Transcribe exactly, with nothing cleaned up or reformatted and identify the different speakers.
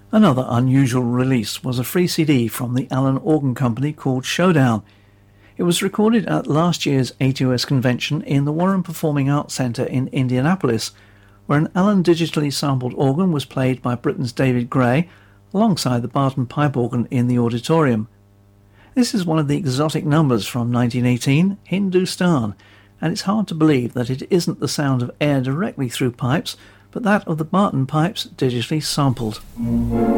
Speaker 1: Another unusual release was a free C D from the Allen Organ Company called Showdown. It was recorded at last year's A T O S convention in the Warren Performing Arts Centre in Indianapolis, where an Allen digitally sampled organ was played by Britain's David Gray alongside the Barton pipe organ in the auditorium. This is one of the exotic numbers from nineteen eighteen, Hindustan, and it's hard to believe that it isn't the sound of air directly through pipes, but that of the Barton pipes digitally sampled.